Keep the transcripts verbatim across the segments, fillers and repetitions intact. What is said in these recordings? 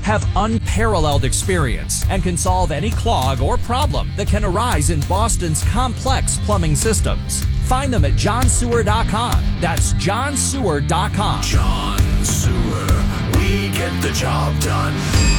have unparalleled experience and can solve any clog or problem that can arise in Boston's complex plumbing systems. Find them at john sewer dot com. That's john sewer dot com. John Sewer, we get the job done.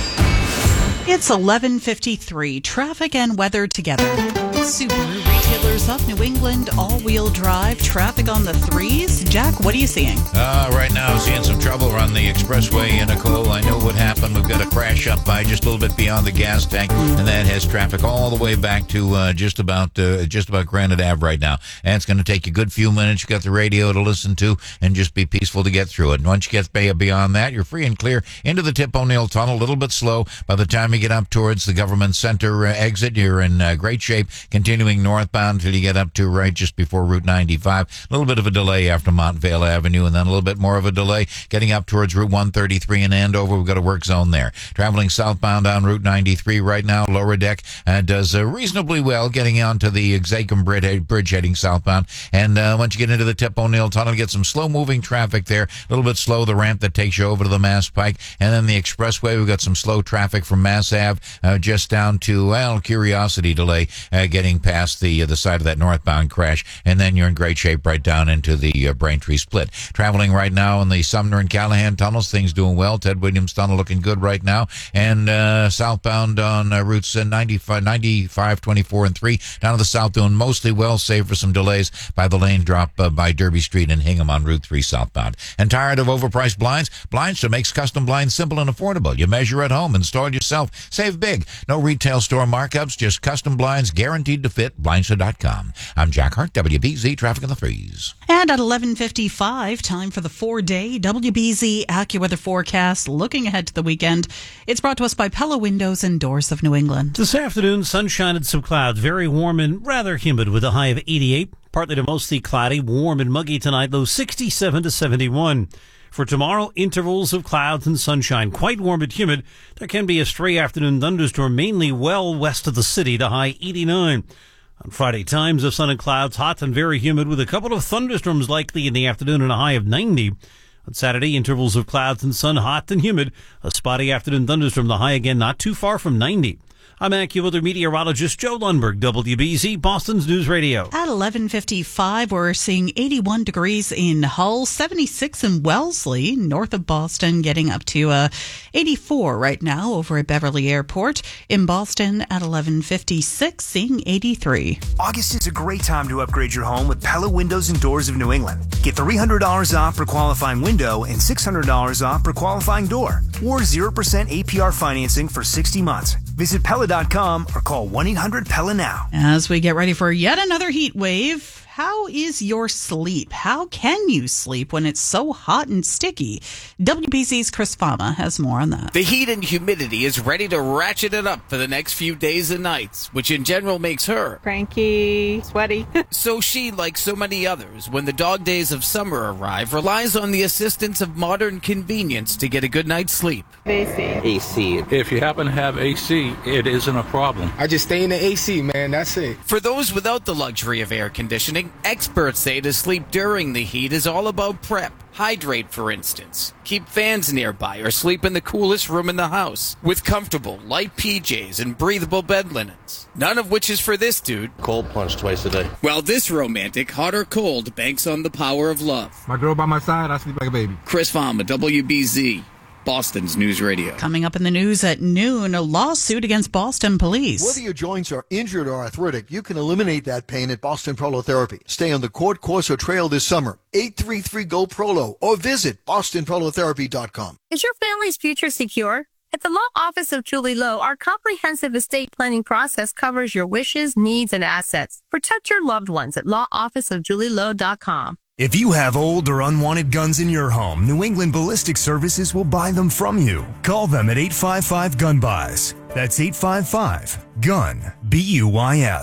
It's eleven fifty-three. Traffic and weather together. Subaru Retailers of New England, all-wheel drive, traffic on the threes. Jack, what are you seeing? Uh, right now, seeing some trouble on the expressway in Nicole. I know what happened. We've got a crash up by just a little bit beyond the gas tank, and that has traffic all the way back to uh, just about uh, just about Granite Ave right now. And it's going to take you a good few minutes. You got the radio to listen to, and just be peaceful to get through it. And once you get beyond that, you're free and clear into the Tip O'Neill Tunnel. A little bit slow. By the time you get up towards the Government Center uh, exit, you're in uh, great shape. Continuing northbound until you get up to right just before Route ninety-five. A little bit of a delay after Montvale Avenue, and then a little bit more of a delay getting up towards Route one thirty-three in Andover. We've got a work zone there. Traveling southbound on Route ninety-three right now, Lower Deck uh, does uh, reasonably well getting onto the Exacum Bridge heading southbound. And uh, once you get into the Tip O'Neill Tunnel, you get some slow-moving traffic there. A little bit slow, the ramp that takes you over to the Mass Pike. And then the expressway, we've got some slow traffic from Mass Ave uh, just down to, well, Curiosity delay uh, getting past the uh, the side of that northbound crash, and then you're in great shape right down into the uh, Braintree Split. Traveling right now in the Sumner and Callahan tunnels, things doing well. Ted Williams Tunnel looking good right now, and uh, southbound on uh, routes uh, ninety-five, ninety-five, twenty-four, and three down to the south doing mostly well, save for some delays by the lane drop uh, by Derby Street and Hingham on Route three southbound. And tired of overpriced blinds? Blinds makes custom blinds simple and affordable. You measure at home, install it yourself, save big. No retail store markups, just custom blinds guaranteed to fit. Blinds dot com. I'm Jack Hart, W B Z Traffic on the Threes. And at eleven fifty-five, time for the four-day W B Z AccuWeather forecast. Looking ahead to the weekend, it's brought to us by Pella Windows and Doors of New England. This afternoon, sunshine and some clouds. Very warm and rather humid with a high of eighty-eight. Partly to mostly cloudy, warm and muggy tonight, low sixty-seven to seventy-one. For tomorrow, intervals of clouds and sunshine. Quite warm and humid. There can be a stray afternoon thunderstorm, mainly well west of the city, to high eighty-nine. On Friday, times of sun and clouds, hot and very humid with a couple of thunderstorms likely in the afternoon and a high of ninety. On Saturday, intervals of clouds and sun, hot and humid. A spotty afternoon thunderstorm, the high again not too far from ninety. I'm AccuWeather meteorologist Joe Lundberg, W B Z, Boston's News Radio. At eleven fifty-five, we're seeing eighty-one degrees in Hull, seventy-six in Wellesley, north of Boston, getting up to uh, eighty-four right now over at Beverly Airport. In Boston at eleven fifty-six, seeing eighty-three. August is a great time to upgrade your home with Pella Windows and Doors of New England. Get three hundred dollars off for qualifying window and six hundred dollars off for qualifying door, or zero percent A P R financing for sixty months. Visit Pella dot com or call one eight hundred P E L L A now. As we get ready for yet another heat wave, how is your sleep? How can you sleep when it's so hot and sticky? W B Z's Chris Fama has more on that. The heat and humidity is ready to ratchet it up for the next few days and nights, which in general makes her cranky, sweaty. So she, like so many others, when the dog days of summer arrive, relies on the assistance of modern convenience to get a good night's sleep. A C. A C. If you happen to have A C, it isn't a problem. I just stay in the A C, man. That's it. For those without the luxury of air conditioning, experts say to sleep during the heat is all about prep. Hydrate, for instance. Keep fans nearby or sleep in the coolest room in the house with comfortable, light P Js and breathable bed linens. None of which is for this dude. Cold plunge twice a day. While this romantic, hot or cold, banks on the power of love. My girl by my side, I sleep like a baby. Chris Fama, W B Z. Boston's News Radio. Coming up in the news at noon, a lawsuit against Boston police. Whether your joints are injured or arthritic, you can eliminate that pain at Boston Prolotherapy. Stay on the court course or trail this summer. eight three three, G O, Prolo or visit boston prolotherapy dot com. Is your family's future secure? At the Law Office of Julie Lowe, our comprehensive estate planning process covers your wishes, needs, and assets. Protect your loved ones at law office of julie lowe dot com. If you have old or unwanted guns in your home, New England Ballistic Services will buy them from you. Call them at eight five five, gun buys. That's eight five five, gun, B U Y S.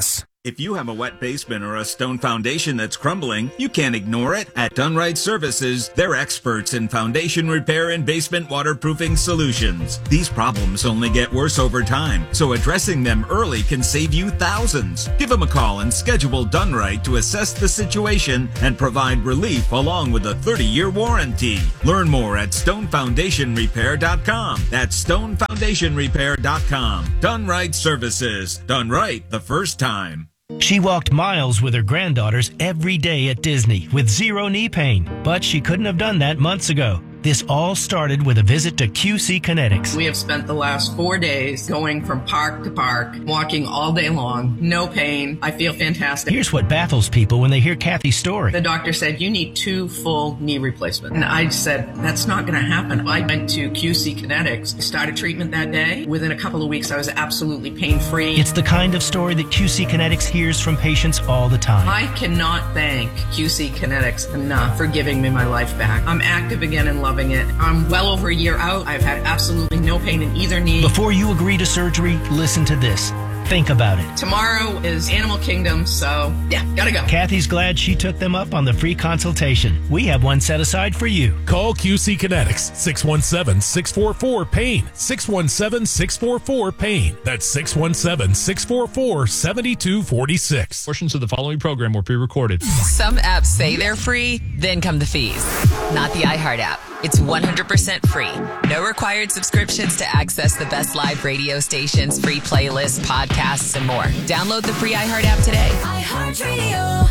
If you have a wet basement or a stone foundation that's crumbling, you can't ignore it. At Dunright Services, they're experts in foundation repair and basement waterproofing solutions. These problems only get worse over time, so addressing them early can save you thousands. Give them a call and schedule Dunright to assess the situation and provide relief along with a thirty-year warranty. Learn more at stone foundation repair dot com. That's stone foundation repair dot com. Dunright Services. Done right the first time. She walked miles with her granddaughters every day at Disney with zero knee pain, but she couldn't have done that months ago. This all started with a visit to Q C Kinetics. We have spent the last four days going from park to park, walking all day long, no pain. I feel fantastic. Here's what baffles people when they hear Kathy's story. The doctor said, you need two full knee replacements. And I said, that's not going to happen. I went to Q C Kinetics, started treatment that day. Within a couple of weeks, I was absolutely pain-free. It's the kind of story that Q C Kinetics hears from patients all the time. I cannot thank Q C Kinetics enough for giving me my life back. I'm active again and loving it. I'm well over a year out. I've had absolutely no pain in either knee. Before you agree to surgery, listen to this. Think about it. Tomorrow is Animal Kingdom, so yeah, gotta go. Kathy's glad she took them up on the free consultation. We have one set aside for you. Call Q C Kinetics, six one seven, six four four, PAIN, six one seven, six four four, PAIN. That's six one seven, six four four, seven two four six. Portions of the following program were pre-recorded. Some apps say they're free, then come the fees. Not the iHeart app. It's one hundred percent free. No required subscriptions to access the best live radio stations, free playlists, podcasts, and more. Download the free iHeart app today. iHeartRadio.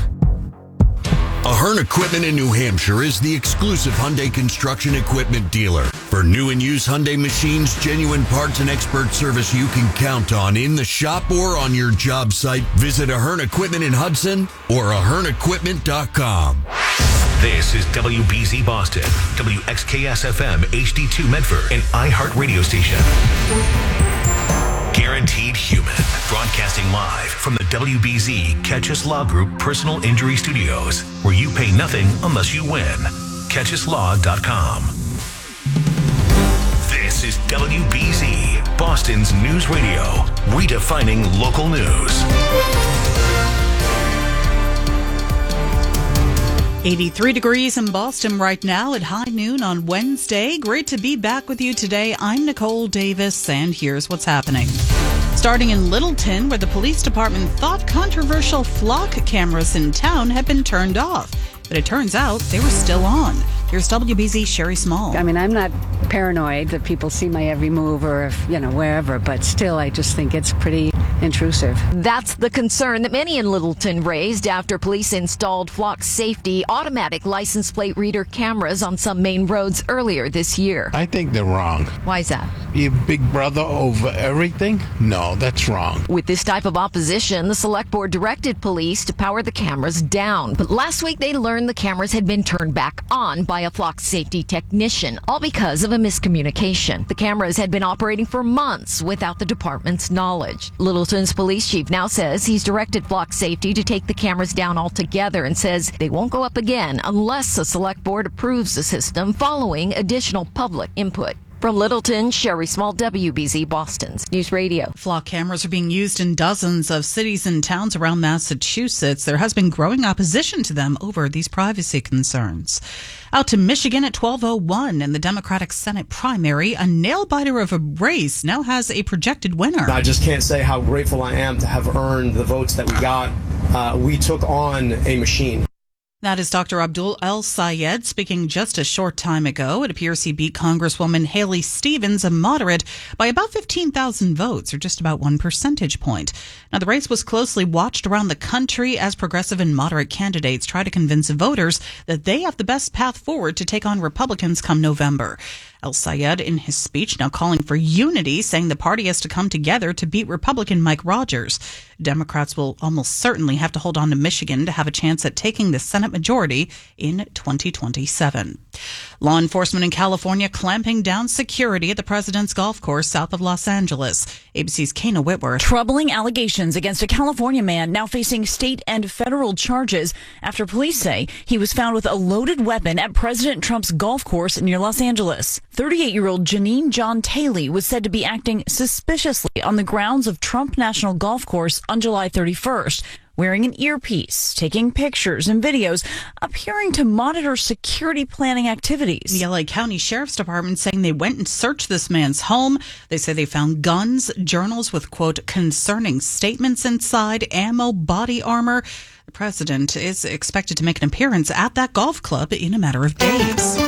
Ahern Equipment in New Hampshire is the exclusive Hyundai construction equipment dealer. For new and used Hyundai machines, genuine parts, and expert service you can count on in the shop or on your job site, visit Ahern Equipment in Hudson or ahern equipment dot com. This is W B Z Boston, W X K S F M H D two Medford, an iHeart radio station. Guaranteed Human, broadcasting live from the W B Z Catch Us Law Group Personal Injury Studios, where you pay nothing unless you win. catch us law dot com. This is W B Z, Boston's news radio, redefining local news. eighty-three degrees in Boston right now at high noon on Wednesday. Great to be back with you today. I'm Nicole Davis, and here's what's happening. Starting in Littleton, where the police department thought controversial flock cameras in town had been turned off. But it turns out they were still on. Here's W B Z Sherry Small. I mean, I'm not paranoid that people see my every move or, if, you know, wherever, but still, I just think it's pretty intrusive. That's the concern that many in Littleton raised after police installed Flock Safety automatic license plate reader cameras on some main roads earlier this year. I think they're wrong. Why is that? Be a big brother over everything? No, that's wrong. With this type of opposition, the select board directed police to power the cameras down. But last week, they learned the cameras had been turned back on by a Flock Safety technician, all because of a miscommunication. The cameras had been operating for months without the department's knowledge. Littleton's police chief now says he's directed Flock Safety to take the cameras down altogether and says they won't go up again unless the select board approves the system following additional public input. From Littleton, Sherry Small, W B Z Boston's News Radio. Flock cameras are being used in dozens of cities and towns around Massachusetts. There has been growing opposition to them over these privacy concerns. Out to Michigan at twelve oh one in the Democratic Senate primary, a nail-biter of a race now has a projected winner. I just can't say how grateful I am to have earned the votes that we got. Uh, we took on a machine. That is Doctor Abdul El-Sayed speaking just a short time ago. It appears he beat Congresswoman Haley Stevens, a moderate, by about fifteen thousand votes, or just about one percentage point. Now, the race was closely watched around the country as progressive and moderate candidates try to convince voters that they have the best path forward to take on Republicans come November. El-Sayed, in his speech, now calling for unity, saying the party has to come together to beat Republican Mike Rogers. Democrats will almost certainly have to hold on to Michigan to have a chance at taking the Senate majority in twenty twenty-seven. Law enforcement in California clamping down security at the President's Golf Course south of Los Angeles. A B C's Kana Whitworth. Troubling allegations against a California man now facing state and federal charges after police say he was found with a loaded weapon at President Trump's golf course near Los Angeles. thirty-eight-year-old Janine John Taylor was said to be acting suspiciously on the grounds of Trump National Golf Course on July thirty-first. wearing an earpiece, taking pictures and videos, appearing to monitor security planning activities. The L A County Sheriff's Department saying they went and searched this man's home. They say they found guns, journals with, quote, concerning statements inside, ammo, body armor. The president is expected to make an appearance at that golf club in a matter of days.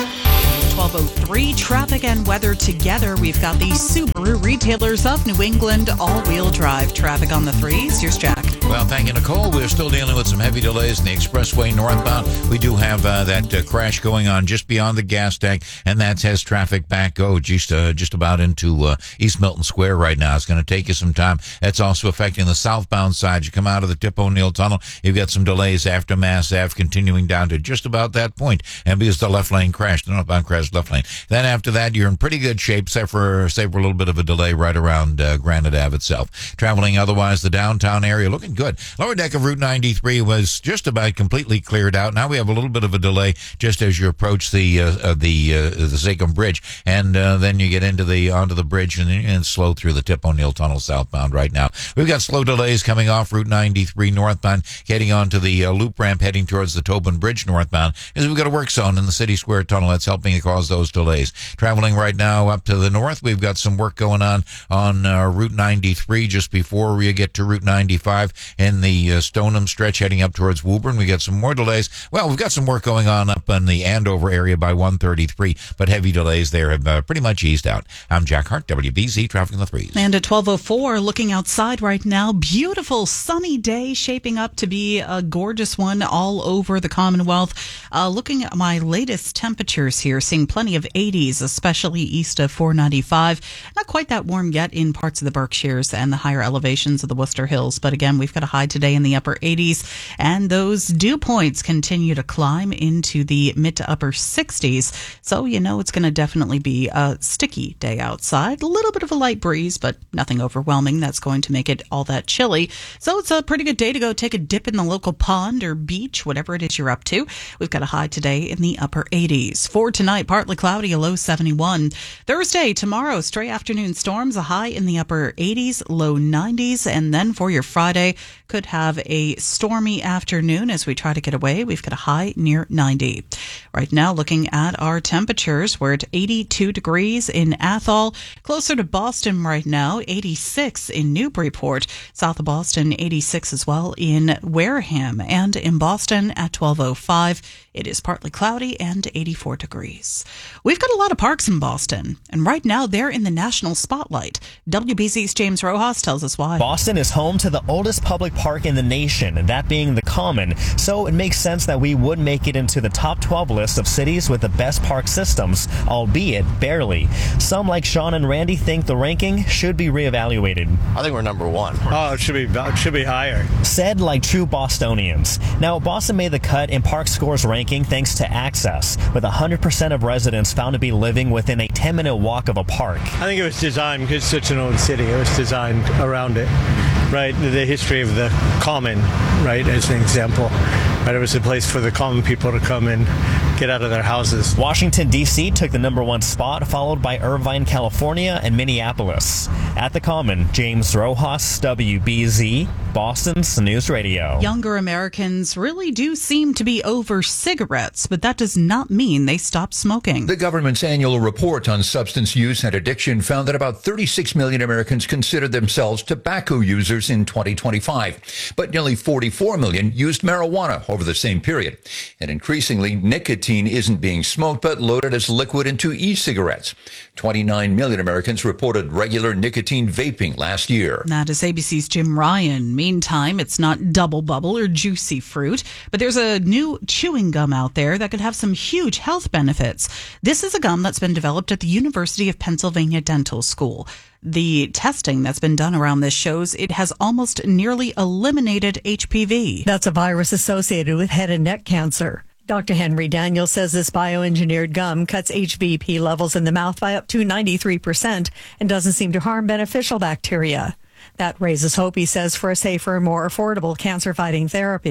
twelve oh three, traffic and weather together. We've got the Subaru Retailers of New England all-wheel drive traffic on the threes. Here's Jack. Well, thank you, Nicole. We're still dealing with some heavy delays in the expressway northbound. We do have uh, that uh, crash going on just beyond the gas tank, and that has traffic back oh, just, uh, just about into uh, East Milton Square right now. It's going to take you some time. That's also affecting the southbound side. You come out of the Tip O'Neill Tunnel, you've got some delays after Mass Ave continuing down to just about that point, and because the left lane crashed, the northbound crashed left lane. Then after that, you're in pretty good shape, except for, save for a little bit of a delay right around uh, Granite Ave itself. Traveling otherwise, the downtown area looking good. Lower deck of Route ninety-three was just about completely cleared out. Now we have a little bit of a delay just as you approach the uh, uh, the uh, the Seacom Bridge, and uh, then you get into the onto the bridge and, and slow through the Tip O'Neill Tunnel southbound right now. We've got slow delays coming off Route ninety-three northbound, heading onto the uh, loop ramp, heading towards the Tobin Bridge northbound, because we've got a work zone in the City Square Tunnel that's helping cause those delays. Traveling right now up to the north, we've got some work going on on uh, Route ninety-three just before we get to Route ninety-five in the uh, Stoneham stretch heading up towards Woburn. We got some more delays. Well, we've got some work going on up in the Andover area by one thirty-three, but heavy delays there have uh, pretty much eased out. I'm Jack Hart, W B Z Traffic in the Threes. And at twelve oh four, looking outside right now, beautiful sunny day shaping up to be a gorgeous one all over the Commonwealth. Uh, looking at my latest temperatures here, seeing plenty of eighties, especially east of four ninety-five. Not quite that warm yet in parts of the Berkshires and the higher elevations of the Worcester Hills. But again, we've got a high today in the upper eighties, and those dew points continue to climb into the mid to upper sixties. So, you know, it's going to definitely be a sticky day outside. A little bit of a light breeze, but nothing overwhelming that's going to make it all that chilly. So it's a pretty good day to go take a dip in the local pond or beach, whatever it is you're up to. We've got a high today in the upper eighties. For tonight, partly cloudy, a low seventy-one. Thursday, tomorrow, stray afternoon storms, a high in the upper eighties, low nineties. And then for your Friday, could have a stormy afternoon as we try to get away. We've got a high near ninety. Right now, looking at our temperatures, we're at eighty-two degrees in Athol, closer to Boston right now, eighty-six in Newburyport, south of Boston, eighty-six as well in Wareham, and in Boston at twelve oh five. It is partly cloudy and eighty-four degrees. We've got a lot of parks in Boston, and right now they're in the national spotlight. W B Z's James Rojas tells us why. Boston is home to the oldest public park in the nation, and that being the Common, so it makes sense that we would make it into the top twelve list of cities with the best park systems, albeit barely. Some, like Sean and Randy, think the ranking should be reevaluated. I think we're number one. Oh, it should be, it should be higher. Said like true Bostonians. Now, Boston made the cut in Park Score's ranking thanks to access, with one hundred percent of residents found to be living within a ten-minute walk of a park. I think it was designed, because it's such an old city, it was designed around it, right? The history of the Common, right, as an example. Right, it was a place for the common people to come and get out of their houses. Washington, D C took the number one spot, followed by Irvine, California, and Minneapolis. At the Common, James Rojas, W B Z, Boston's News Radio. Younger Americans really do seem to be over cigarettes, but that does not mean they stop smoking. The government's annual report on substance use and addiction found that about thirty-six million Americans considered themselves tobacco users in twenty twenty-five, but nearly forty-four million used marijuana over the same period. And increasingly, nicotine isn't being smoked, but loaded as liquid into e-cigarettes. twenty-nine million Americans reported regular nicotine vaping last year. That is A B C's Jim Ryan. Meantime, it's not Double Bubble or Juicy Fruit, but there's a new chewing gum out there that could have some huge health benefits. This is a gum that's been developed at the University of Pennsylvania Dental School. The testing that's been done around this shows it has almost nearly eliminated H P V. That's a virus associated with head and neck cancer. Doctor Henry Daniel says this bioengineered gum cuts H V P levels in the mouth by up to ninety-three percent and doesn't seem to harm beneficial bacteria. That raises hope, he says, for a safer and more affordable cancer-fighting therapy.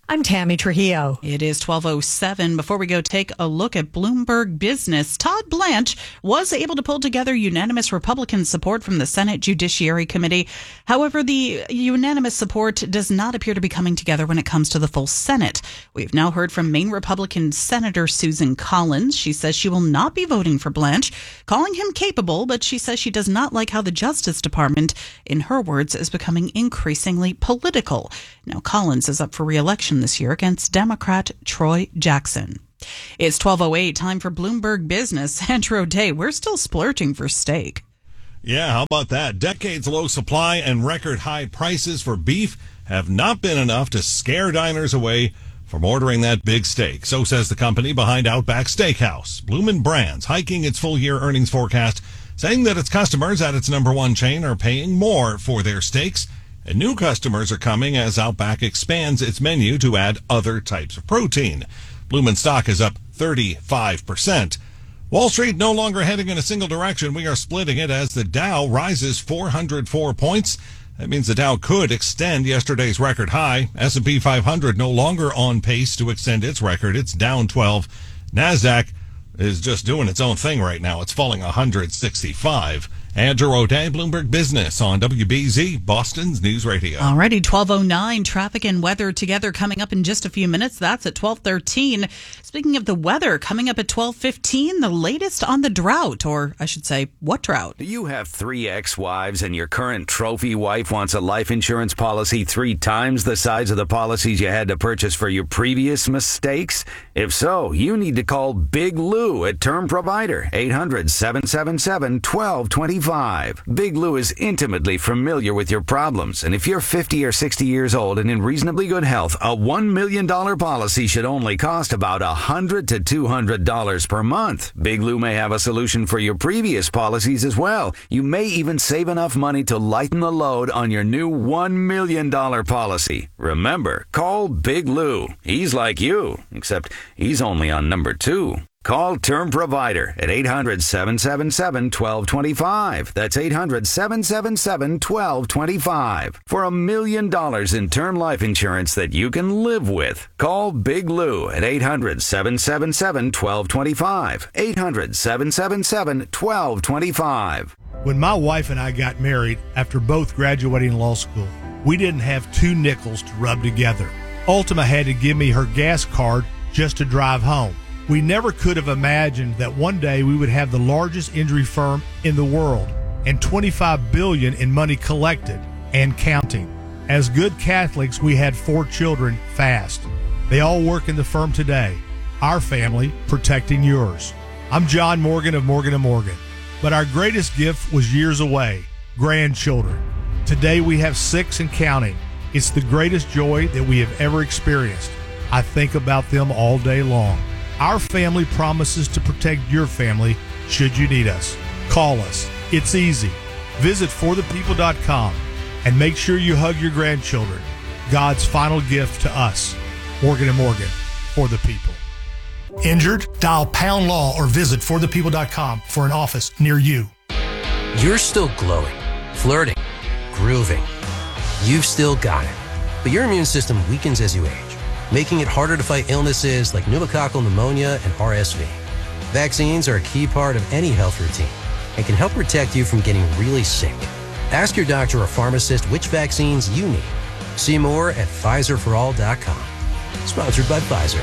I'm Tammy Trujillo. It is twelve oh seven. Before we go take a look at Bloomberg Business, Todd Blanche was able to pull together unanimous Republican support from the Senate Judiciary Committee. However, the unanimous support does not appear to be coming together when it comes to the full Senate. We've now heard from Maine Republican Senator Susan Collins. She says she will not be voting for Blanche, calling him capable, but she says she does not like how the Justice Department, in her words, is becoming increasingly political. Now, Collins is up for re-election this year against Democrat Troy Jackson. It's twelve oh eight, time for Bloomberg Business. Andrew O'Day, we're still splurging for steak. Yeah, how about that? Decades low supply and record high prices for beef have not been enough to scare diners away from ordering that big steak. So says the company behind Outback Steakhouse. Bloomin' Brands hiking its full year earnings forecast, saying that its customers at its number one chain are paying more for their steaks. And new customers are coming as Outback expands its menu to add other types of protein. Bloomin' stock is up thirty-five percent. Wall Street no longer heading in a single direction. We are splitting it as the Dow rises four hundred four points. That means the Dow could extend yesterday's record high. S and P five hundred no longer on pace to extend its record. It's down twelve. NASDAQ is just doing its own thing right now. It's falling one hundred sixty-five. Andrew O'Day, Bloomberg Business on W B Z, Boston's News Radio. Alrighty, twelve oh nine, traffic and weather together coming up in just a few minutes. That's at twelve thirteen. Speaking of the weather, coming up at twelve fifteen, the latest on the drought, or I should say, what drought? Do you have three ex-wives and your current trophy wife wants a life insurance policy three times the size of the policies you had to purchase for your previous mistakes? If so, you need to call Big Lou at Term Provider, eight hundred, seven seven seven, one two two five. Big Lou is intimately familiar with your problems, and if you're fifty or sixty years old and in reasonably good health, a one million dollars policy should only cost about one hundred to two hundred dollars per month. Big Lou may have a solution for your previous policies as well. You may even save enough money to lighten the load on your new one million dollars policy. Remember, call Big Lou. He's like you, except he's only on number two. Call Term Provider at eight hundred, seven seven seven, one two two five. That's eight hundred, seven seven seven, one two two five. For a million dollars in term life insurance that you can live with. Call Big Lou at eight hundred, seven seven seven, one two two five. eight hundred, seven seven seven, one two two five. When my wife and I got married after both graduating law school, we didn't have two nickels to rub together. Ultima had to give me her gas card just to drive home. We never could have imagined that one day we would have the largest injury firm in the world and twenty-five billion dollars in money collected and counting. As good Catholics, we had four children fast. They all work in the firm today. Our family protecting yours. I'm John Morgan of Morgan and Morgan, but our greatest gift was years away, grandchildren. Today we have six and counting. It's the greatest joy that we have ever experienced. I think about them all day long. Our family promises to protect your family should you need us. Call us. It's easy. Visit for the people dot com and make sure you hug your grandchildren. God's final gift to us. Morgan and Morgan, for the people. Injured? Dial Pound Law or visit for the people dot com for an office near you. You're still glowing, flirting, grooving. You've still got it. But your immune system weakens as you age, making it harder to fight illnesses like pneumococcal pneumonia and R S V. Vaccines are a key part of any health routine and can help protect you from getting really sick. Ask your doctor or pharmacist which vaccines you need. See more at Pfizer for all dot com. Sponsored by Pfizer.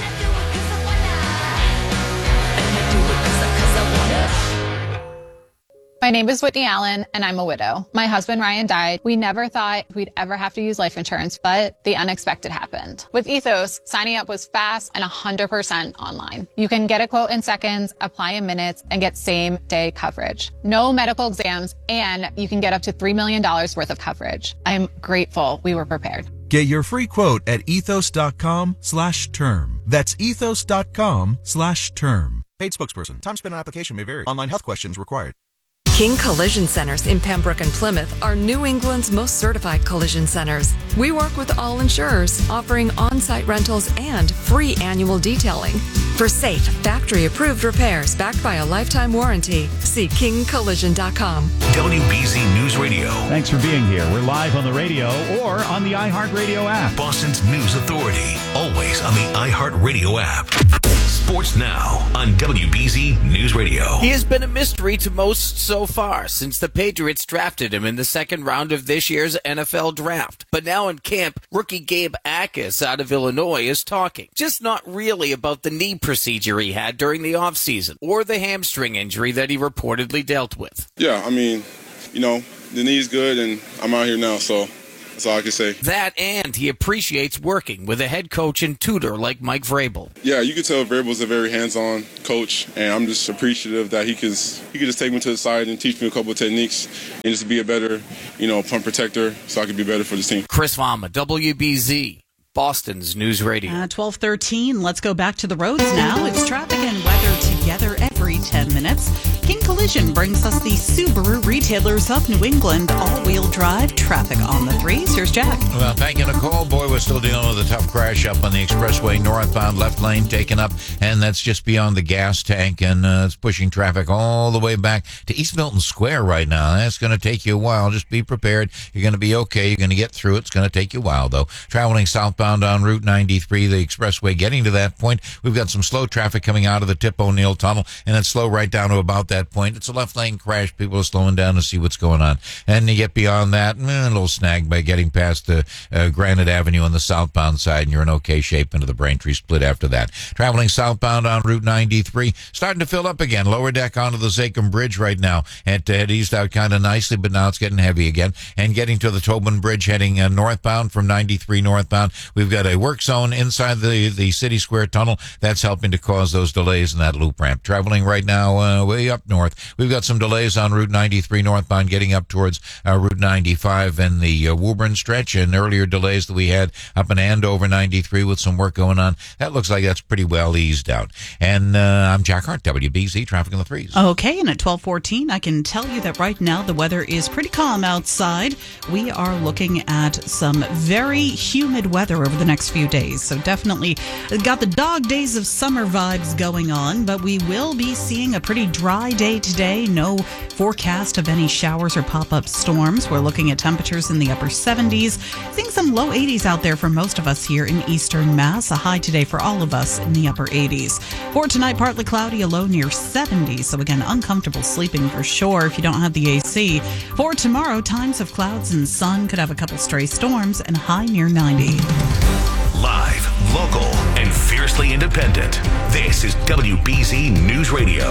My name is Whitney Allen, and I'm a widow. My husband, Ryan, died. We never thought we'd ever have to use life insurance, but the unexpected happened. With Ethos, signing up was fast and one hundred percent online. You can get a quote in seconds, apply in minutes, and get same-day coverage. No medical exams, and you can get up to three million dollars worth of coverage. I'm grateful we were prepared. Get your free quote at ethos.com slash term. That's ethos.com slash term. Paid spokesperson. Time spent on application may vary. Online health questions required. King Collision Centers in Pembroke and Plymouth are New England's most certified collision centers. We work with all insurers, offering on-site rentals and free annual detailing. For safe, factory-approved repairs backed by a lifetime warranty, see king collision dot com. W B Z News Radio. Thanks for being here. We're live on the radio or on the iHeartRadio app. Boston's News Authority. Always on the iHeartRadio app. Sports Now on W B Z News Radio. He has been a mystery to most so far since the Patriots drafted him in the second round of this year's N F L draft. But now in camp, rookie Gabe Akis out of Illinois is talking. Just not really about the knee procedure he had during the offseason or the hamstring injury that he reportedly dealt with. Yeah, I mean, you know, the knee's good and I'm out here now, so that's all I can say. That, and he appreciates working with a head coach and tutor like Mike Vrabel. Yeah, you can tell Vrabel's a very hands-on coach, and I'm just appreciative that he could he could just take me to the side and teach me a couple of techniques and just be a better, you know, punt protector so I could be better for the team. Chris Vama, W B Z, Boston's News Radio. Uh, twelve thirteen, let's go back to the roads now. It's traffic and weather together every ten minutes. King Collision brings us the Subaru retailers of New England all-wheel drive traffic on the threes. Here's Jack. Well, thank you, Nicole. Boy, we're still dealing with a tough crash up on the expressway northbound, left lane taken up, and that's just beyond the gas tank, and uh, it's pushing traffic all the way back to East Milton Square right now. That's going to take you a while. Just be prepared. You're going to be okay. You're going to get through it. It's going to take you a while, though. Traveling southbound on Route ninety-three, the expressway, getting to that point, we've got some slow traffic coming out of the Tip O'Neill Tunnel, and it's slow right down to about that point. It's a left lane crash. People are slowing down to see what's going on. And you get beyond that, eh, a little snag by getting past the uh, Granite Avenue on the southbound side, and you're in okay shape into the Braintree split after that. Traveling southbound on Route ninety-three, starting to fill up again. Lower deck onto the Zachem Bridge right now. It had eased out kind of nicely, but now it's getting heavy again. And getting to the Tobin Bridge, heading uh, northbound from ninety-three northbound. We've got a work zone inside the, the City Square Tunnel. That's helping to cause those delays in that loop ramp. Traveling right now uh, way up north. We've got some delays on Route ninety-three northbound getting up towards uh, Route ninety-five and the uh, Woburn stretch, and earlier delays that we had up in Andover ninety-three with some work going on. That looks like that's pretty well eased out. And uh, I'm Jack Hart, W B Z, traffic on the threes. Okay, and at twelve fourteen, I can tell you that right now the weather is pretty calm outside. We are looking at some very humid weather over the next few days, so definitely got the dog days of summer vibes going on, but we will be seeing a pretty dry day today. No forecast of any showers or pop-up storms. We're looking at temperatures in the upper seventies, seeing some low eighties out there for most of us here in eastern Mass. A high today for all of us in the upper eighties. For tonight, partly cloudy, a low near seventy. So again, uncomfortable sleeping for sure if you don't have the A C. For tomorrow, times of clouds and sun, could have a couple stray storms, and a high near ninety. Live, local, and fiercely independent. This is W B Z News Radio.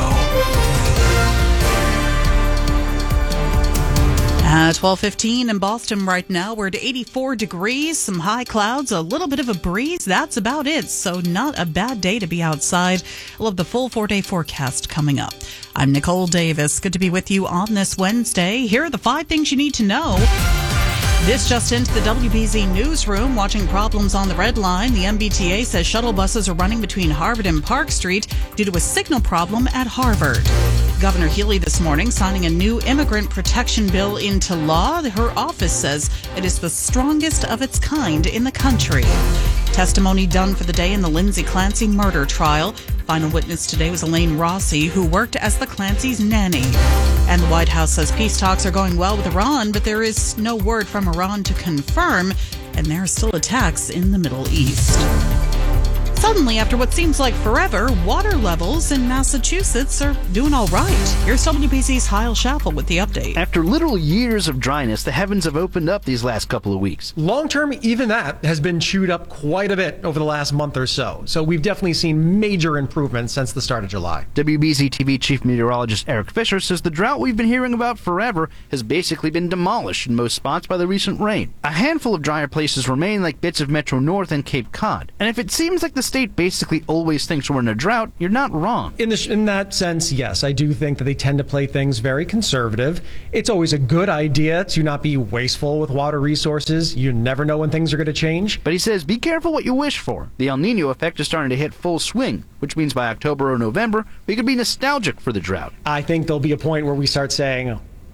At twelve fifteen in Boston right now, we're at eighty-four degrees, some high clouds, a little bit of a breeze. That's about it. So not a bad day to be outside. We'll have the full four-day forecast coming up. I'm Nicole Davis. Good to be with you on this Wednesday. Here are the five things you need to know. This just into the W B Z newsroom. Watching problems on the Red Line. The M B T A says shuttle buses are running between Harvard and Park Street due to a signal problem at Harvard. Governor Healy this morning signing a new immigrant protection bill into law. Her office says it is the strongest of its kind in the country. Testimony done for the day in the Lindsay Clancy murder trial. Final witness today was Elaine Rossi, who worked as the Clancy's nanny. And the White House says peace talks are going well with Iran, but there is no word from Iran to confirm, and there are still attacks in the Middle East. Suddenly, after what seems like forever, water levels in Massachusetts are doing all right. Here's W B Z's Hyle Schaffel with the update. After literal years of dryness, the heavens have opened up these last couple of weeks. Long term, even that has been chewed up quite a bit over the last month or so. So we've definitely seen major improvements since the start of July. W B Z T V Chief Meteorologist Eric Fisher says the drought we've been hearing about forever has basically been demolished in most spots by the recent rain. A handful of drier places remain, like bits of Metro North and Cape Cod. And if it seems like the state basically always thinks we're in a drought, you're not wrong. In, the, in that sense, yes, I do think that they tend to play things very conservative. It's always a good idea to not be wasteful with water resources. You never know when things are going to change. But he says, be careful what you wish for. The El Nino effect is starting to hit full swing, which means by October or November, we could be nostalgic for the drought. I think there'll be a point where we start saying,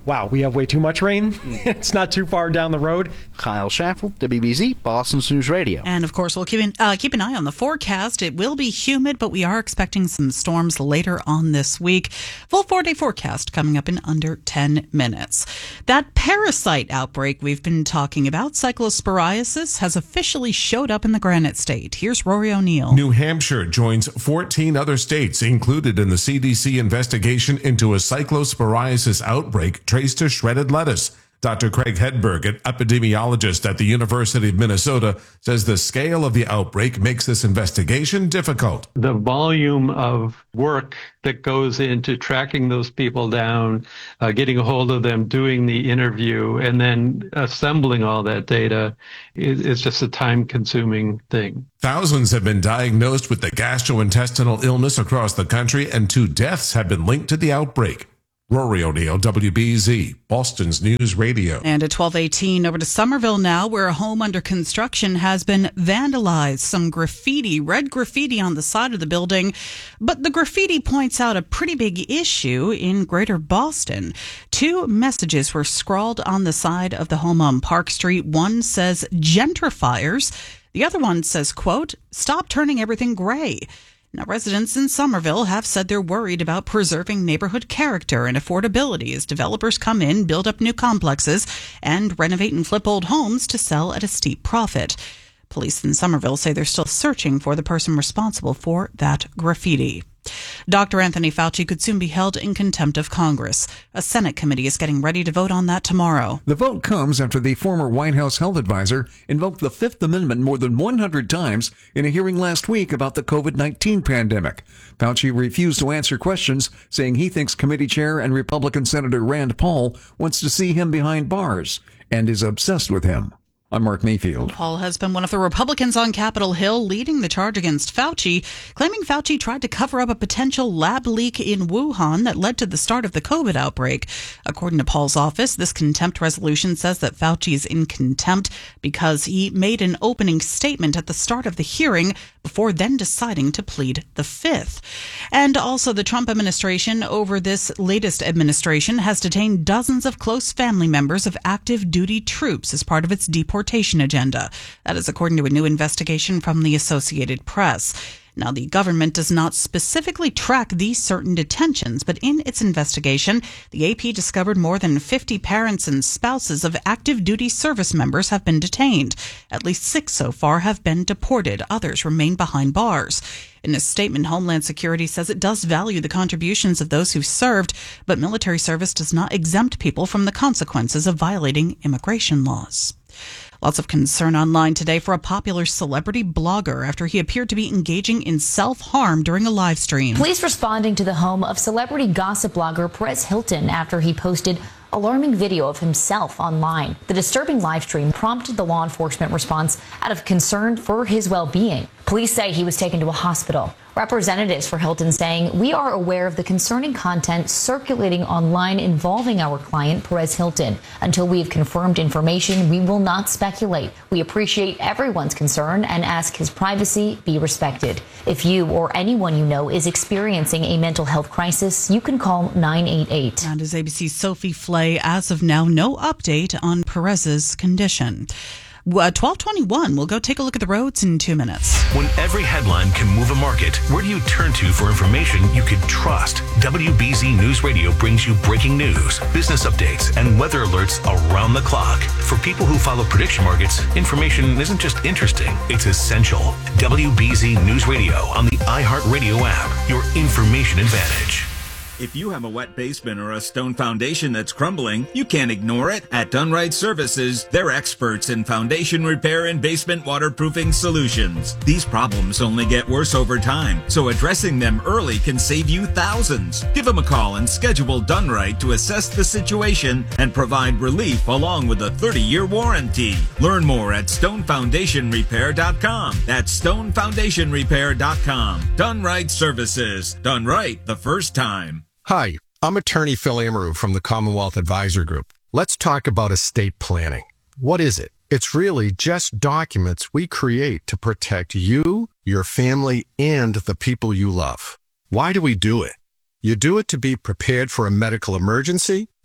wow, we have way too much rain. It's not too far down the road. Kyle Schaffel, W B Z, Boston's News Radio. And of course, we'll keep an, uh, keep an eye on the forecast. It will be humid, but we are expecting some storms later on this week. Full four-day forecast coming up in under ten minutes. That parasite outbreak we've been talking about, cyclosporiasis, has officially showed up in the Granite State. Here's Rory O'Neill. New Hampshire joins fourteen other states included in the C D C investigation into a cyclosporiasis outbreak traced to shredded lettuce. Doctor Craig Hedberg, an epidemiologist at the University of Minnesota, says the scale of the outbreak makes this investigation difficult. The volume of work that goes into tracking those people down, uh, getting a hold of them, doing the interview, and then assembling all that data is, is just a time-consuming thing. Thousands have been diagnosed with the gastrointestinal illness across the country, and two deaths have been linked to the outbreak. Rory O'Neill, W B Z, Boston's News Radio. And at twelve eighteen, over to Somerville now, where a home under construction has been vandalized. Some graffiti, red graffiti on the side of the building. But the graffiti points out a pretty big issue in Greater Boston. Two messages were scrawled on the side of the home on Park Street. One says gentrifiers. The other one says, quote, stop turning everything gray. Now, residents in Somerville have said they're worried about preserving neighborhood character and affordability as developers come in, build up new complexes, and renovate and flip old homes to sell at a steep profit. Police in Somerville say they're still searching for the person responsible for that graffiti. Doctor Anthony Fauci could soon be held in contempt of Congress. A Senate committee is getting ready to vote on that tomorrow. The vote comes after the former White House health advisor invoked the Fifth Amendment more than one hundred times in a hearing last week about the COVID nineteen pandemic. Fauci refused to answer questions, saying he thinks committee chair and Republican Senator Rand Paul wants to see him behind bars and is obsessed with him. I'm Mark Mayfield. Paul has been one of the Republicans on Capitol Hill leading the charge against Fauci, claiming Fauci tried to cover up a potential lab leak in Wuhan that led to the start of the COVID outbreak. According to Paul's office, this contempt resolution says that Fauci is in contempt because he made an opening statement at the start of the hearing before then deciding to plead the Fifth. And also the Trump administration over this latest administration has detained dozens of close family members of active duty troops as part of its deportation agenda. That is according to a new investigation from the Associated Press. Now, the government does not specifically track these certain detentions, but in its investigation, the A P discovered more than fifty parents and spouses of active duty service members have been detained. At least six so far have been deported. Others remain behind bars. In a statement, Homeland Security says it does value the contributions of those who served, but military service does not exempt people from the consequences of violating immigration laws. Lots of concern online today for a popular celebrity blogger after he appeared to be engaging in self-harm during a live stream. Police responding to the home of celebrity gossip blogger Perez Hilton after he posted alarming video of himself online. The disturbing live stream prompted the law enforcement response out of concern for his well-being. Police say he was taken to a hospital. Representatives for Hilton saying, we are aware of the concerning content circulating online involving our client, Perez Hilton. Until we have confirmed information, we will not speculate. We appreciate everyone's concern and ask his privacy be respected. If you or anyone you know is experiencing a mental health crisis, you can call nine eight eight. That is A B C's Sophie Flay. As of now, no update on Perez's condition. Uh, twelve twenty-one. We'll go take a look at the roads in two minutes. When every headline can move a market, where do you turn to for information you can trust? W B Z News Radio brings you breaking news, business updates, and weather alerts around the clock. For people who follow prediction markets, information isn't just interesting, it's essential. W B Z News Radio on the iHeartRadio app, your information advantage. If you have a wet basement or a stone foundation that's crumbling, you can't ignore it. At Dunright Services, they're experts in foundation repair and basement waterproofing solutions. These problems only get worse over time, so addressing them early can save you thousands. Give them a call and schedule Dunright to assess the situation and provide relief along with a thirty-year warranty. Learn more at stone foundation repair dot com. That's stone foundation repair dot com. Dunright Services. Done right the first time. Hi, I'm attorney Phil Amaru from the Commonwealth Advisor Group. Let's talk about estate planning. What is it? It's really just documents we create to protect you, your family, and the people you love. Why do we do it? You do it to be prepared for a medical emergency,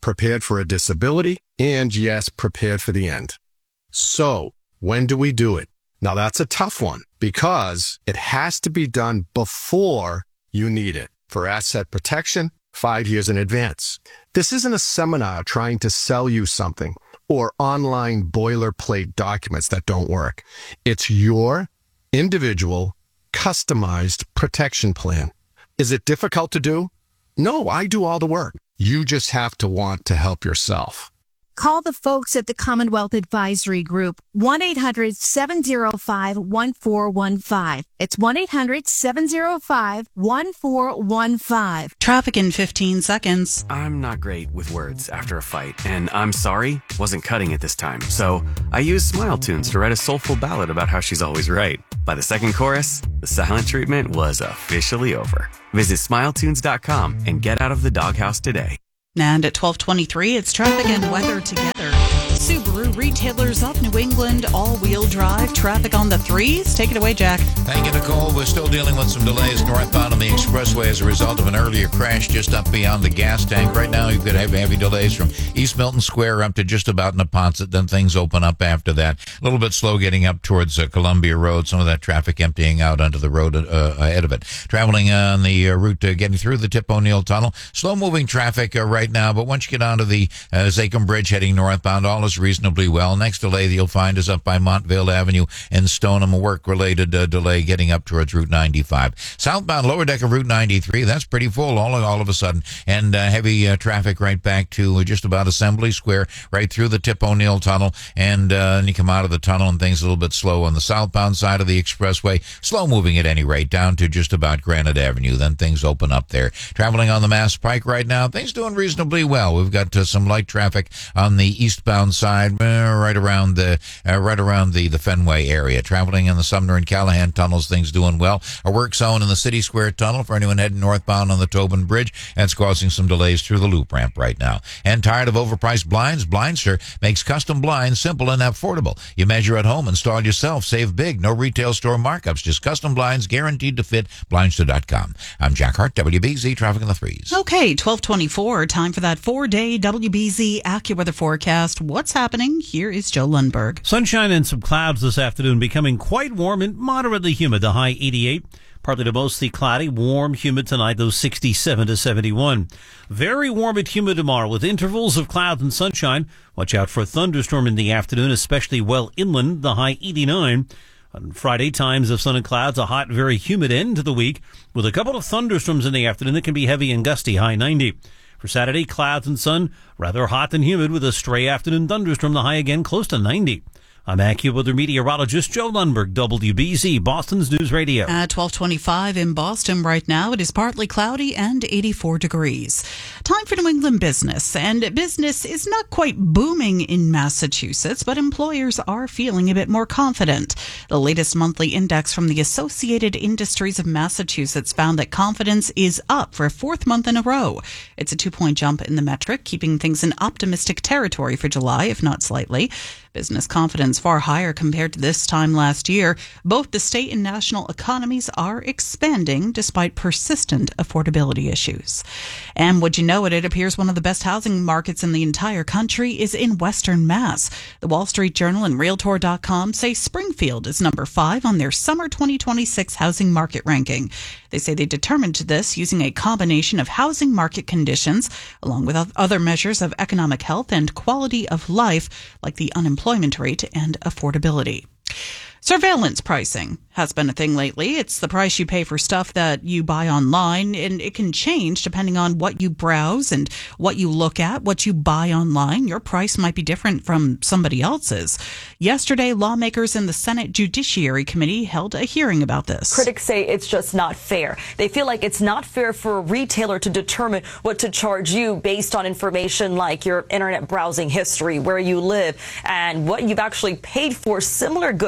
prepared for a disability, and yes, prepared for the end. So, when do we do it? Now that's a tough one because it has to be done before you need it. For asset protection, five years in advance. This isn't a seminar trying to sell you something or online boilerplate documents that don't work. It's your individual, customized protection plan. Is it difficult to do? No, I do all the work. You just have to want to help yourself. Call the folks at the Commonwealth Advisory Group, one eight hundred seven oh five one four one five. It's one eight hundred seven oh five one four one five. Traffic in fifteen seconds. I'm not great with words after a fight, and I'm sorry wasn't cutting it this time. So I used Smile Tunes to write a soulful ballad about how she's always right. By the second chorus, the silent treatment was officially over. Visit smile tunes dot com and get out of the doghouse today. And at twelve twenty-three, it's traffic and weather together. Subaru retailers of New England, all-wheel drive, traffic on the threes. Take it away, Jack. Thank you, Nicole. We're still dealing with some delays northbound on the expressway as a result of an earlier crash just up beyond the gas tank. Right now, you've got heavy, heavy delays from East Milton Square up to just about Neponset. Then things open up after that. A little bit slow getting up towards uh, Columbia Road. Some of that traffic emptying out onto the road uh, ahead of it. Traveling on the uh, route uh, getting through the Tip O'Neill Tunnel. Slow-moving traffic uh, right now, but once you get onto the uh, Zachem Bridge heading northbound, all is reasonably well. Next delay that you'll find is up by Montvale Avenue and Stoneham, a work-related uh, delay getting up towards Route ninety-five. Southbound lower deck of Route ninety-three, that's pretty full all, all of a sudden. And uh, heavy uh, traffic right back to just about Assembly Square, right through the Tip O'Neill Tunnel. And uh, then you come out of the tunnel and things a little bit slow on the southbound side of the expressway. Slow-moving at any rate down to just about Granite Avenue. Then things open up there. Traveling on the Mass Pike right now, things doing reasonably well. We've got uh, some light traffic on the eastbound side, uh, right around the uh, right around the, the Fenway area. Traveling in the Sumner and Callahan tunnels, things doing well. A work zone in the City Square tunnel for anyone heading northbound on the Tobin Bridge. That's causing some delays through the loop ramp right now. And tired of overpriced blinds? Blindster makes custom blinds simple and affordable. You measure at home, install yourself, save big. No retail store markups, just custom blinds guaranteed to fit. Blindster dot com. I'm Jack Hart, W B Z Traffic in the Threes. Okay, twelve twenty-four. Time for that four-day W B Z AccuWeather forecast. What's happening? Here is Joe Lundberg. Sunshine and some clouds this afternoon, becoming quite warm and moderately humid. The high eighty-eight. Partly to mostly cloudy, warm, humid tonight, those sixty-seven to seventy-one. Very warm and humid tomorrow with intervals of clouds and sunshine. Watch out for a thunderstorm in the afternoon, especially well inland, the high eighty-nine. On Friday, times of sun and clouds, a hot, very humid end to the week with a couple of thunderstorms in the afternoon that can be heavy and gusty, high ninety. For Saturday, clouds and sun, rather hot and humid with a stray afternoon thunderstorm, the high again close to ninety. I'm AccuWeather meteorologist Joe Lundberg, W B Z, Boston's News Radio. At twelve twenty-five in Boston right now, it is partly cloudy and eighty-four degrees. Time for New England business. And business is not quite booming in Massachusetts, but employers are feeling a bit more confident. The latest monthly index from the Associated Industries of Massachusetts found that confidence is up for a fourth month in a row. It's a two-point jump in the metric, keeping things in optimistic territory for July, if not slightly. Business confidence far higher compared to this time last year. Both the state and national economies are expanding despite persistent affordability issues. And would you know it, it appears one of the best housing markets in the entire country is in Western Mass. The Wall Street Journal and Realtor dot com say Springfield is number five on their summer twenty twenty-six housing market ranking. They say they determined this using a combination of housing market conditions along with other measures of economic health and quality of life like the unemployment rate and affordability. Surveillance pricing has been a thing lately. It's the price you pay for stuff that you buy online, and it can change depending on what you browse and what you look at, what you buy online. Your price might be different from somebody else's. Yesterday, lawmakers in the Senate Judiciary Committee held a hearing about this. Critics say it's just not fair. They feel like it's not fair for a retailer to determine what to charge you based on information like your internet browsing history, where you live, and what you've actually paid for similar goods in the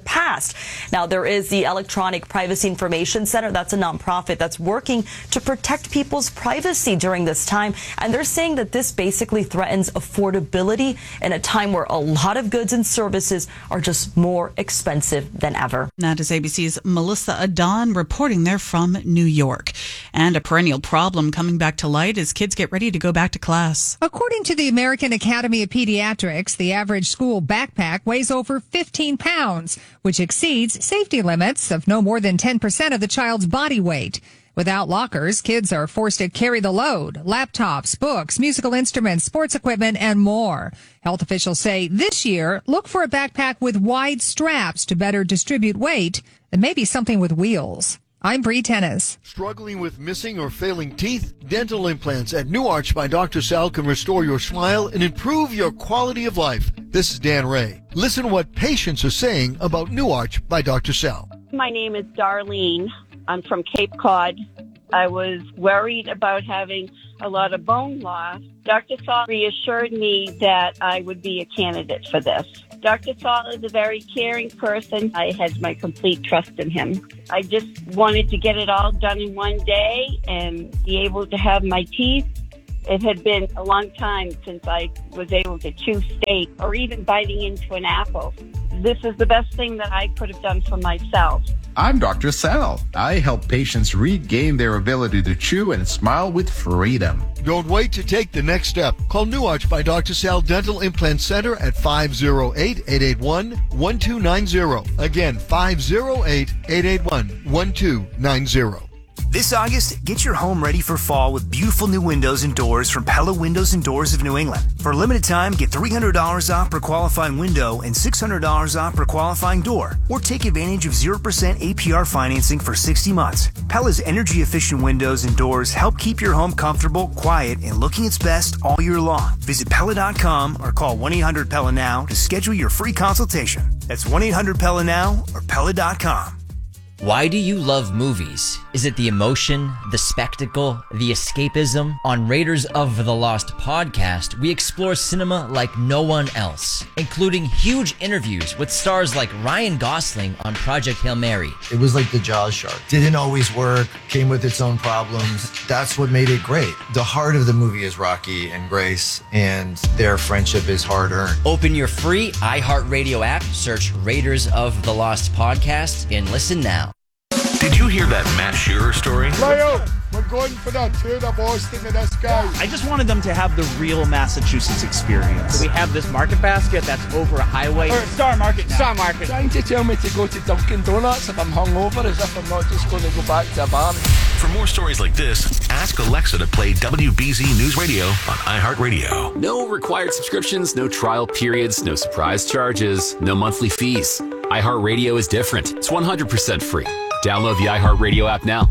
past. Now, there is the Electronic Privacy Information Center. That's a nonprofit that's working to protect people's privacy during this time. And they're saying that this basically threatens affordability in a time where a lot of goods and services are just more expensive than ever. That is A B C's Melissa Adon reporting there from New York. And a perennial problem coming back to light as kids get ready to go back to class. According to the American Academy of Pediatrics, the average school backpack weighs over fifteen pounds, which exceeds safety limits of no more than ten percent of the child's body weight. Without lockers, kids are forced to carry the load, laptops, books, musical instruments, sports equipment, and more. Health officials say this year, look for a backpack with wide straps to better distribute weight and maybe something with wheels. I'm Bree Tennis. Struggling with missing or failing teeth? Dental implants at New Arch by Doctor Sal can restore your smile and improve your quality of life. This is Dan Ray. Listen to what patients are saying about New Arch by Doctor Sal. My name is Darlene. I'm from Cape Cod. I was worried about having a lot of bone loss. Doctor Saul reassured me that I would be a candidate for this. Doctor Saul is a very caring person. I had my complete trust in him. I just wanted to get it all done in one day and be able to have my teeth. It had been a long time since I was able to chew steak or even biting into an apple. This is the best thing that I could have done for myself. I'm Doctor Sal. I help patients regain their ability to chew and smile with freedom. Don't wait to take the next step. Call New Arch by Doctor Sal Dental Implant Center at five oh eight, eight eight one, one two nine zero. Again, five oh eight, eight eight one, one two nine zero. This August, get your home ready for fall with beautiful new windows and doors from Pella Windows and Doors of New England. For a limited time, get three hundred dollars off per qualifying window and six hundred dollars off per qualifying door. Or take advantage of zero percent A P R financing for sixty months. Pella's energy-efficient windows and doors help keep your home comfortable, quiet, and looking its best all year long. Visit Pella dot com or call one eight hundred Pella now to schedule your free consultation. That's one eight hundred Pella now or Pella dot com. Why do you love movies? Is it the emotion, the spectacle, the escapism? On Raiders of the Lost podcast, we explore cinema like no one else, including huge interviews with stars like Ryan Gosling on Project Hail Mary. It was like the Jaws shark. Didn't always work, came with its own problems. That's what made it great. The heart of the movie is Rocky and Grace, and their friendship is hard-earned. Open your free iHeartRadio app, search Raiders of the Lost podcast, and listen now. Did you hear that Matt Shearer story? Leo, we're going for that tour to Boston and this guy. I just wanted them to have the real Massachusetts experience. So we have this market basket that's over a highway. Or Star Market now. Star Market. Trying to tell me to go to Dunkin' Donuts if I'm hungover, as if I'm not just going to go back to a bar. For more stories like this, ask Alexa to play W B Z News Radio on iHeartRadio. No required subscriptions, no trial periods, no surprise charges, no monthly fees. iHeartRadio is different. It's one hundred percent free. Download the iHeartRadio app now.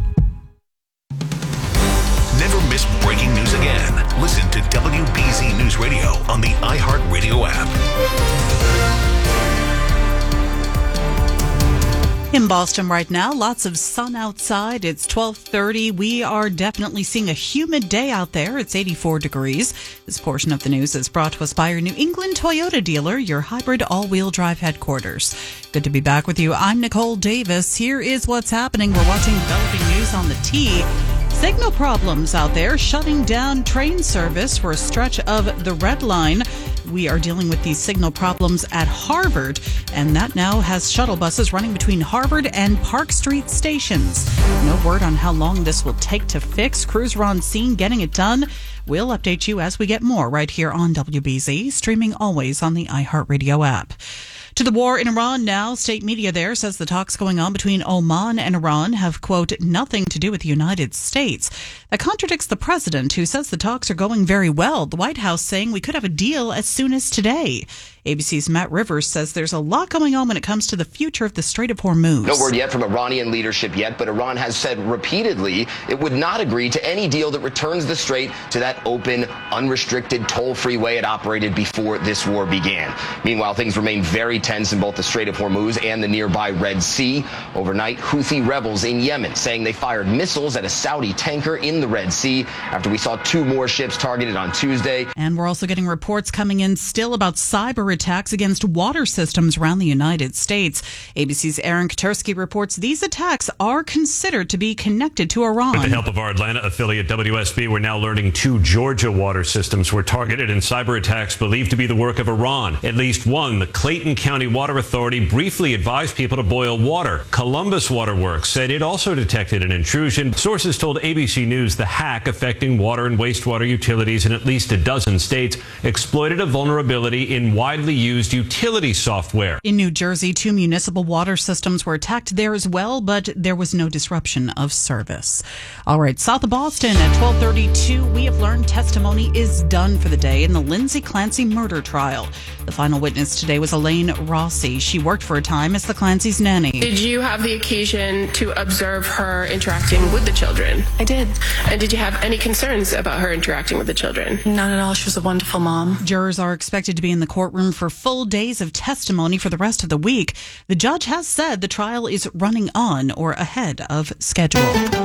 Never miss breaking news again. Listen to W B Z News Radio on the iHeartRadio app. In Boston right now, lots of sun outside. It's twelve thirty. We are definitely seeing a humid day out there. It's eighty-four degrees. This portion of the news is brought to us by your New England Toyota dealer, your hybrid all-wheel drive headquarters. Good to be back with you. I'm Nicole Davis. Here is what's happening. We're watching developing news on the T. Signal problems out there, shutting down train service for a stretch of the Red Line. We are dealing with these signal problems at Harvard, and that now has shuttle buses running between Harvard and Park Street stations. No word on how long this will take to fix. Crews are on scene getting it done. We'll update you as we get more right here on W B Z, streaming always on the iHeartRadio app. To the war in Iran now. State media there says the talks going on between Oman and Iran have, quote, nothing to do with the United States. That contradicts the president, who says the talks are going very well. The White House saying we could have a deal as soon as today. A B C's Matt Rivers says there's a lot going on when it comes to the future of the Strait of Hormuz. No word yet from Iranian leadership yet, but Iran has said repeatedly it would not agree to any deal that returns the strait to that open, unrestricted, toll-free way it operated before this war began. Meanwhile, things remain very tense in both the Strait of Hormuz and the nearby Red Sea. Overnight, Houthi rebels in Yemen saying they fired missiles at a Saudi tanker in the Red Sea after we saw two more ships targeted on Tuesday. And we're also getting reports coming in still about cyber cyber attacks against water systems around the United States. A B C's Aaron Katursky reports these attacks are considered to be connected to Iran. With the help of our Atlanta affiliate W S B, we're now learning two Georgia water systems were targeted in cyber attacks believed to be the work of Iran. At least one, the Clayton County Water Authority, briefly advised people to boil water. Columbus Waterworks said it also detected an intrusion. Sources told A B C News the hack affecting water and wastewater utilities in at least a dozen states exploited a vulnerability in widely used utility software. In New Jersey, two municipal water systems were attacked there as well, but there was no disruption of service. All right, south of Boston at twelve thirty-two, we have learned testimony is done for the day in the Lindsay Clancy murder trial. The final witness today was Elaine Rossi. She worked for a time as the Clancy's nanny. Did you have the occasion to observe her interacting with the children? I did. And did you have any concerns about her interacting with the children? Not at all. She was a wonderful mom. Jurors are expected to be in the courtroom for full days of testimony for the rest of the week. The judge has said the trial is running on or ahead of schedule.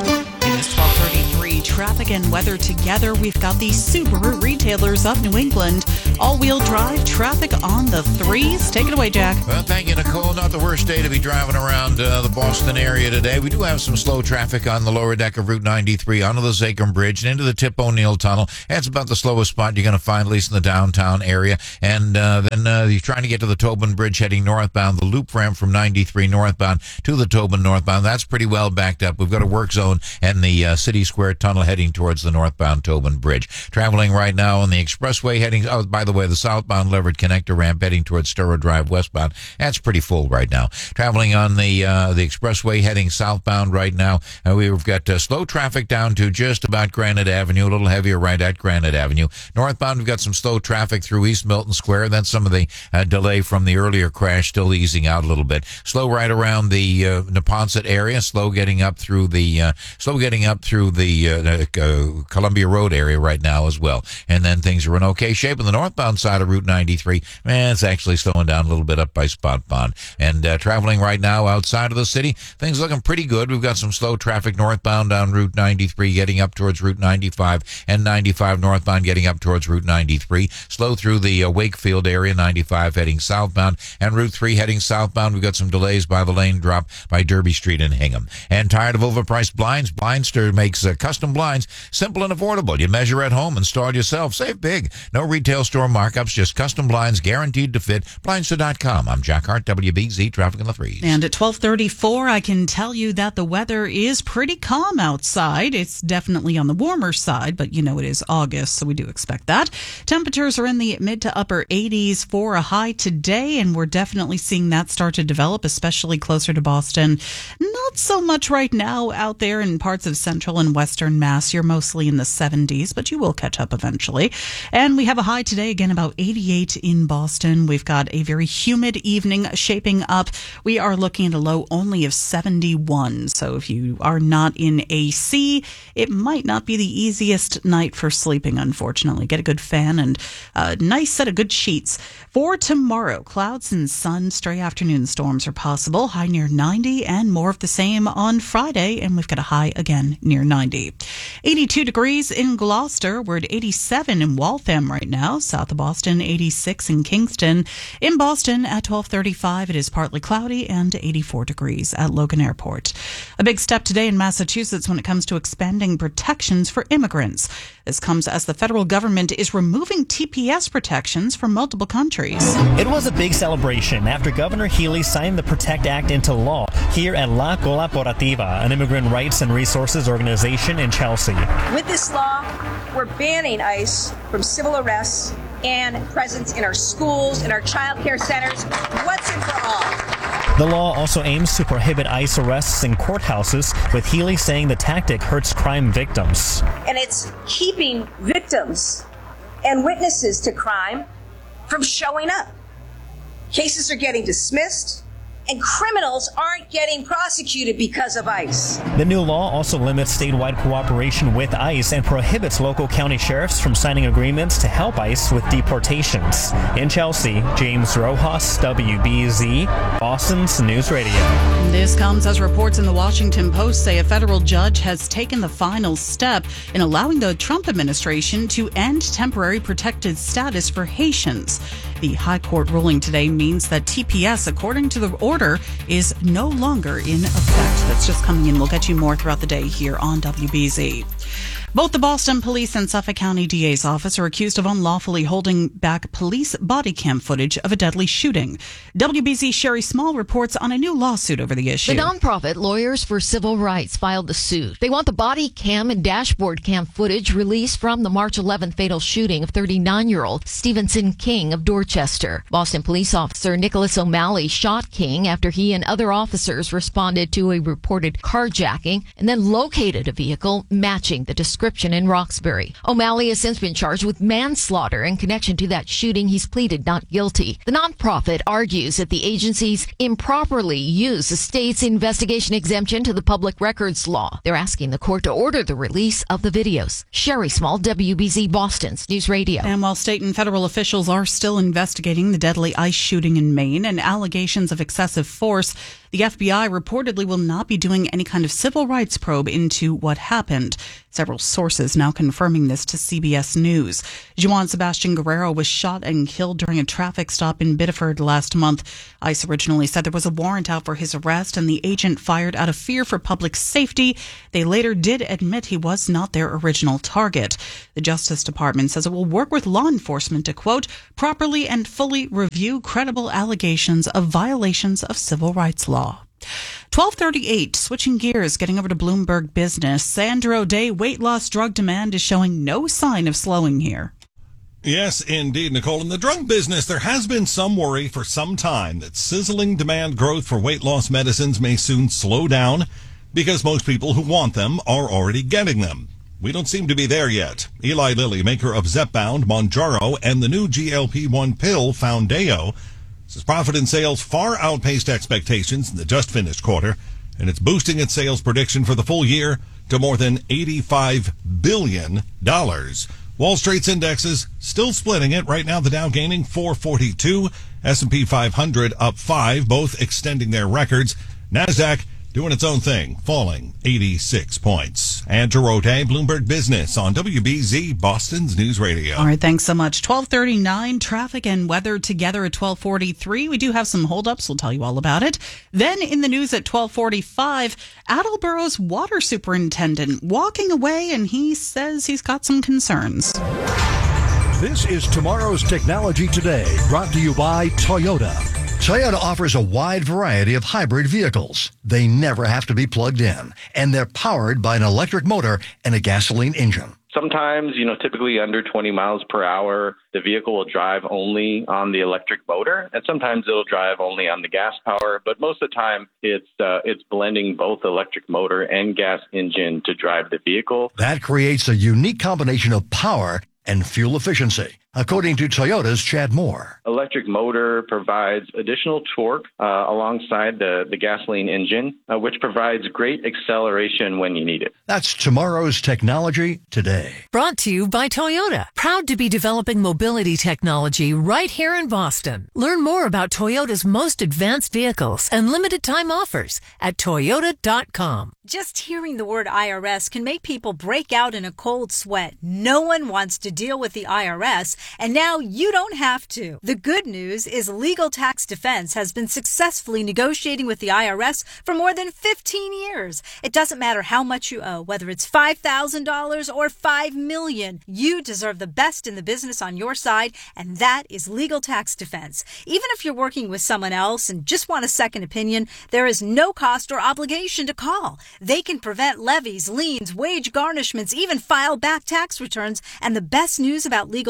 It is twelve thirty-three. Traffic and weather together. We've got the Subaru retailers of New England. All-wheel drive traffic on the threes. Take it away, Jack. Well, thank you, Nicole. Not the worst day to be driving around uh, the Boston area today. We do have some slow traffic on the lower deck of Route ninety-three onto the Zachem Bridge and into the Tip O'Neill Tunnel. That's about the slowest spot you're going to find, at least in the downtown area. And uh, then uh, you're trying to get to the Tobin Bridge heading northbound, the loop ramp from ninety-three northbound to the Tobin northbound. That's pretty well backed up. We've got a work zone and the uh, City Square Tunnel heading towards the northbound Tobin Bridge. Traveling right now on the expressway heading, oh, by the way, the southbound Leverett Connector ramp heading towards Sturrow Drive westbound. That's pretty full right now. Traveling on the uh, the expressway heading southbound right now, uh, we've got uh, slow traffic down to just about Granite Avenue, a little heavier right at Granite Avenue. Northbound, we've got some slow traffic through East Milton Square. That's some of the uh, delay from the earlier crash still easing out a little bit. Slow right around the uh, Neponset area. Slow getting up through the uh, slow getting up through the uh, uh, Columbia Road area right now as well. And then things are in okay shape on the northbound side of Route ninety-three. Man, it's actually slowing down a little bit up by Spot Pond. And uh, traveling right now outside of the city, things looking pretty good. We've got some slow traffic northbound down Route ninety-three, getting up towards Route ninety-five, and ninety-five northbound getting up towards Route ninety-three. Slow through the uh, Wakefield area, ninety-five heading southbound, and Route three heading southbound. We've got some delays by the lane drop by Derby Street in Hingham. And tired of overpriced blinds? Blindster makes uh, custom blinds simple and affordable. You measure at home, install yourself, save big. No retail store markups, just custom blinds guaranteed to fit. Blindster dot com. I'm Jack Hart, W B Z, traffic in the threes. And at twelve thirty-four, I can tell you that the weather is pretty calm outside. It's definitely on the warmer side, but you know it is August, so we do expect that. Temperatures are in the mid to upper eighties for a high today, and we're definitely seeing that start to develop, especially closer to Boston. Not so much right now out there in parts of central and western Mass. You're mostly in the seventies, but you will catch up eventually. And we have a high today, again, about eighty-eight in Boston. We've got a very humid evening shaping up. We are looking at a low only of seventy-one. So if you are not in A C, it might not be the easiest night for sleeping, unfortunately. Get a good fan and a nice set of good sheets. For tomorrow, clouds and sun, stray afternoon storms are possible. High near ninety, and more of the same on Friday. And we've got a high again near ninety. eighty-two degrees in Gloucester. We're at eighty-seven in Waltham right now. South of Boston, eighty-six in Kingston. In Boston at twelve thirty-five, it is partly cloudy and eighty-four degrees at Logan Airport. A big step today in Massachusetts when it comes to expanding protections for immigrants. This comes as the federal government is removing T P S protections from multiple countries. It was a big celebration after Governor Healy signed the PROTECT Act into law here at La Colaborativa, an immigrant rights and resources organization in Chelsea. With this law, we're banning ICE from civil arrests and presence in our schools, in our child care centers, once and for all. The law also aims to prohibit ICE arrests in courthouses, with Healy saying the tactic hurts crime victims. And it's keeping victims and witnesses to crime from showing up. Cases are getting dismissed, and criminals aren't getting prosecuted because of ICE. The new law also limits statewide cooperation with ICE and prohibits local county sheriffs from signing agreements to help ICE with deportations. In Chelsea, James Rojas, W B Z, Boston's News Radio. This comes as reports in the Washington Post say a federal judge has taken the final step in allowing the Trump administration to end temporary protected status for Haitians. The High Court ruling today means that T P S, according to the order, is no longer in effect. That's just coming in. We'll get you more throughout the day here on W B Z. Both the Boston Police and Suffolk County D A's office are accused of unlawfully holding back police body cam footage of a deadly shooting. W B Z's Sherry Small reports on a new lawsuit over the issue. The nonprofit Lawyers for Civil Rights filed the suit. They want the body cam and dashboard cam footage released from the March eleventh fatal shooting of thirty-nine-year-old Stevenson King of Dorchester. Boston police officer Nicholas O'Malley shot King after he and other officers responded to a reported carjacking and then located a vehicle matching the description in Roxbury. O'Malley has since been charged with manslaughter in connection to that shooting. He's pleaded not guilty. The nonprofit argues that the agencies improperly used the state's investigation exemption to the public records law. They're asking the court to order the release of the videos. Sherry Small, W B Z Boston's News Radio. And while state and federal officials are still investigating the deadly ICE shooting in Maine and allegations of excessive force, the F B I reportedly will not be doing any kind of civil rights probe into what happened. Several sources now confirming this to C B S News. Juan Sebastian Guerrero was shot and killed during a traffic stop in Biddeford last month. ICE originally said there was a warrant out for his arrest and the agent fired out of fear for public safety. They later did admit he was not their original target. The Justice Department says it will work with law enforcement to, quote, properly and fully review credible allegations of violations of civil rights law. twelve thirty-eight, switching gears, getting over to Bloomberg Business. Sandro Day, weight loss drug demand is showing no sign of slowing here. Yes, indeed, Nicole. In the drug business, there has been some worry for some time that sizzling demand growth for weight loss medicines may soon slow down because most people who want them are already getting them. We don't seem to be there yet. Eli Lilly, maker of Zepbound, Mounjaro, and the new G L P one pill, Foundayo, says profit and sales far outpaced expectations in the just-finished quarter, and it's boosting its sales prediction for the full year to more than eighty-five billion dollars. Wall Street's indexes still splitting it. Right now, the Dow gaining four forty-two, S and P five hundred up five, both extending their records. NASDAQ doing its own thing, falling eighty-six points. And Jerote, Bloomberg Business on W B Z, Boston's News Radio. All right, thanks so much. twelve thirty-nine, traffic and weather together at twelve forty-three. We do have some holdups. We'll tell you all about it. Then in the news at twelve forty-five, Attleboro's water superintendent walking away, and he says he's got some concerns. This is Tomorrow's Technology Today, brought to you by Toyota. Toyota offers a wide variety of hybrid vehicles. They never have to be plugged in, and they're powered by an electric motor and a gasoline engine. Sometimes, you know, typically under twenty miles per hour, the vehicle will drive only on the electric motor, and sometimes it'll drive only on the gas power. But most of the time, it's uh, it's blending both electric motor and gas engine to drive the vehicle. That creates a unique combination of power and fuel efficiency, according to Toyota's Chad Moore. Electric motor provides additional torque uh, alongside the, the gasoline engine, uh, which provides great acceleration when you need it. That's Tomorrow's Technology Today. Brought to you by Toyota, proud to be developing mobility technology right here in Boston. Learn more about Toyota's most advanced vehicles and limited time offers at toyota dot com. Just hearing the word I R S can make people break out in a cold sweat. No one wants to deal with the I R S, and now you don't have to. The good news is Legal Tax Defense has been successfully negotiating with the I R S for more than fifteen years. It doesn't matter how much you owe, whether it's five thousand dollars or five million dollars. You deserve the best in the business on your side, and that is Legal Tax Defense. Even if you're working with someone else and just want a second opinion, there is no cost or obligation to call. They can prevent levies, liens, wage garnishments, even file back tax returns. And the best news about Legal Tax Defense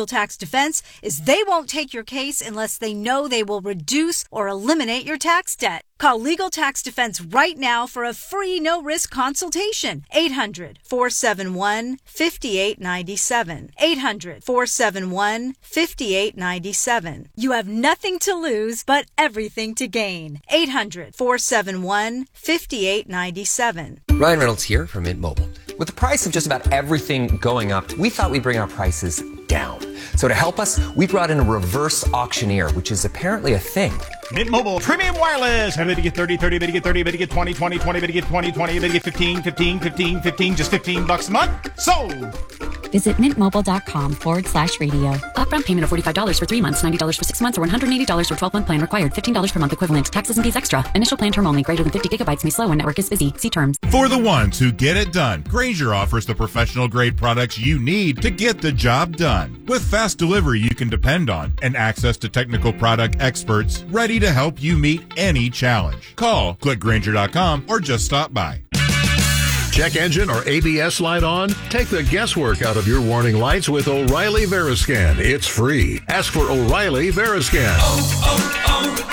Defense is they won't take your case unless they know they will reduce or eliminate your tax debt. Call Legal Tax Defense right now for a free no-risk consultation. eight hundred, four seven one, five eight nine seven. eight hundred, four seven one, five eight nine seven. You have nothing to lose, but everything to gain. eight hundred, four seven one, five eight nine seven. Ryan Reynolds here from Mint Mobile. With the price of just about everything going up, we thought we'd bring our prices down. So to help us, we brought in a reverse auctioneer, which is apparently a thing. Mint Mobile Premium Wireless. How did you get thirty, thirty, bit you get thirty, bit you get twenty, twenty, twenty, bit you get twenty, twenty, bit you get fifteen, fifteen, fifteen, fifteen, just fifteen bucks a month? Sold! Visit mintmobile.com forward slash radio. Upfront payment of forty-five dollars for three months, ninety dollars for six months, or one hundred eighty dollars for twelve-month plan required. fifteen dollars per month equivalent. Taxes and fees extra. Initial plan term only. Greater than fifty gigabytes may slow when network is busy. See terms. For the ones who get it done, Grainger offers the professional-grade products you need to get the job done. With fast delivery you can depend on and access to technical product experts ready to help you meet any challenge. Call, click Grainger dot com, or just stop by. Check engine or A B S light on? Take the guesswork out of your warning lights with O'Reilly Veriscan. It's free. Ask for O'Reilly Veriscan. Oh,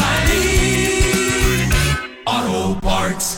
oh, oh, O'Reilly Auto Parts.